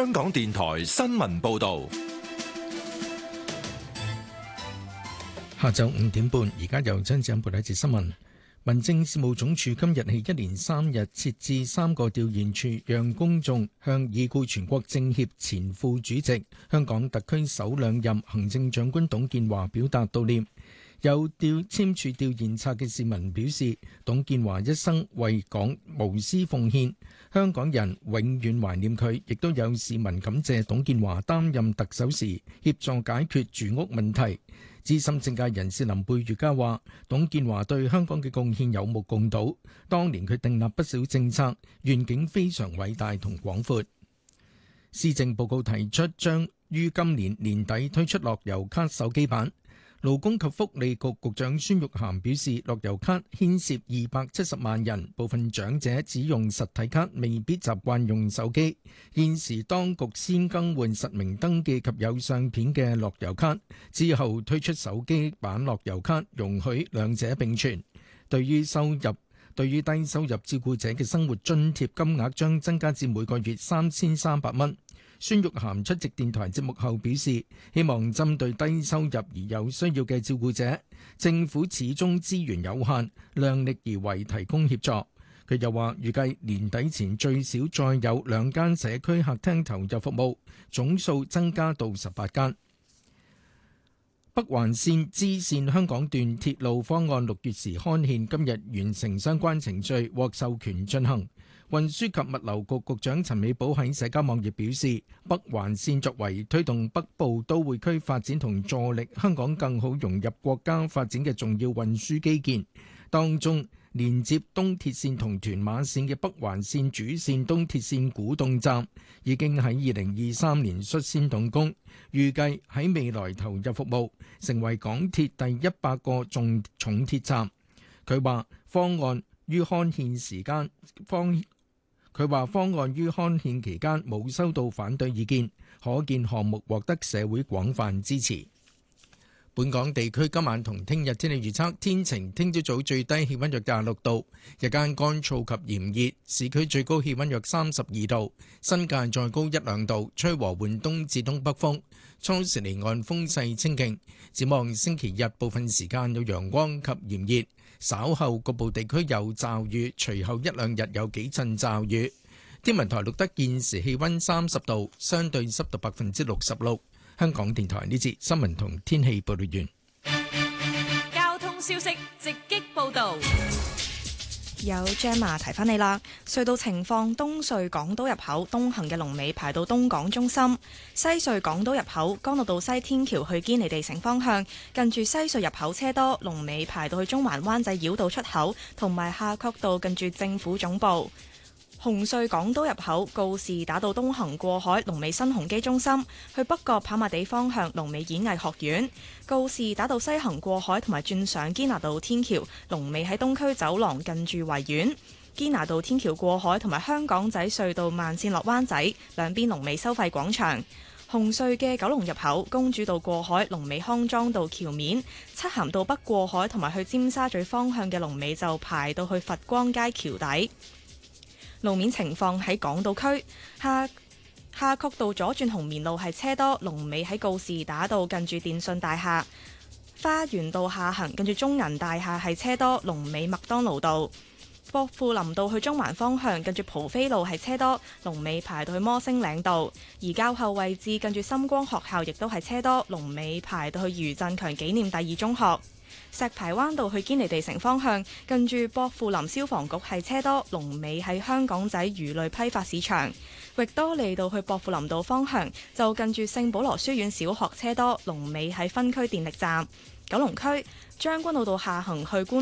香港電台新聞報道。 下晝5點半，而家由張子欣報道一節新聞。民政事務總署今日起1連3日設置3個調研處，讓公眾向已故全國政協前副主席、香港特區首兩任行政長官董建華表達悼念。有簽署調研冊嘅市民表示，董建華一生為港無私奉獻，香港人永遠懷念佢。亦都有市民感謝董建華擔任特首時協助解決住屋問題。資深政界人士林貝月嘉話，董建華對香港嘅貢獻有目共睹，當年佢訂立不少政策，願景非常偉大同廣闊。施政報告提出將於今年年底推出樂悠咭手機版。勞工及福利局局長孫玉菡表示，樂悠咭牽涉270萬人，部分長者只用實體卡，未必習慣用手機。現時當局先更換實名登記及有相片嘅樂悠咭，之後推出手機版樂悠咭，容許兩者並存。對於低收入照顧者嘅生活津貼金額將增加至每個月3300蚊。孫玉菡出席電台節目後表示，希望針對低收入而有需要嘅照顧者，政府始終資源有限，量力而為提供協助。佢又話，預計年底前最少再有2間社區客廳投入服務，總數增加到18間。北環線支線香港段鐵路方案6月時刊憲，今日完成相關程序，獲授權進行。運輸及物流局局長陳美寶喺社交網頁表示，北環線作為推動北部都會區發展同助力香港更好融入國家發展嘅重要運輸基建，當中連接東鐵線同屯馬線嘅北環線主線東鐵線古洞站已經喺2023年率先動工，預計喺未來投入服務，成為港鐵第100個重鐵站。佢話方案於刊憲期間冇收到反對意見，可見項目獲得社會廣泛支持。本港地區今晚同聽日天氣預測，天晴，聽朝早最低氣溫約26度，日間乾燥及炎熱，市區最高氣溫約32度，新界再高1-2度，吹和緩東至東北風，初時離岸風勢清勁。展望星期日部分時間有陽光及炎熱，稍後局部地區有驟雨，隨後1-2日有幾陣驟雨。天文台錄得現時氣溫30度，相對濕度66%。香港電台呢節新聞同天氣報道完。 交通消息直擊報道。 有 Gemma 提翻你啦，隧道情況：東隧港島入口東行嘅龍尾排到東港中心；西隧港島入口干諾道西天橋去堅尼地城方向，近住西隧入口車多，龍尾排到去中環灣仔繞道出口，同埋夏慤道近住政府總部。紅隧港島入口告士打道東行過海，龍尾新鴻基中心；去北角跑馬地方向，龍尾演藝學院。告士打道西行過海同埋轉上堅拿道天橋，龍尾喺東區走廊近住維園。堅拿道天橋過海同埋香港仔隧道慢線落灣仔，兩邊龍尾收費廣場。紅隧嘅九龍入口公主道過海，龍尾康莊道橋面；漆咸道北過海同埋去尖沙咀方向嘅龍尾就排到去佛光街橋底。路面情況喺港島區夏慤道左轉紅棉路係車多，龍尾喺告士打道近住電訊大廈；花園道下行近住中銀大廈係車多，龍尾麥當勞道；薄扶林道去中環方向近住蒲飛路係車多，龍尾排到去摩星嶺道；而較後位置近住深光學校亦都係車多，龍尾排到去余振強紀念第2中學。石排灣道去堅尼地城方向，近住薄扶林消防局係車多，龍尾喺香港仔魚類批發市場；域多利道去薄扶林道方向，就近住聖保羅書院小學車多，龍尾喺分區電力站。九龍區將軍澳道下行去觀